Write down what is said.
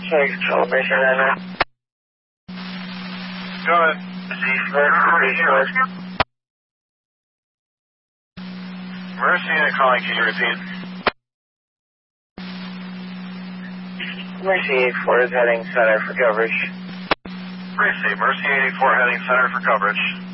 Sorry, control, Mercy 99. Go ahead. Mercy and calling, can you repeat? Mercy 84 is heading center for coverage. Mercy 84 heading center for coverage.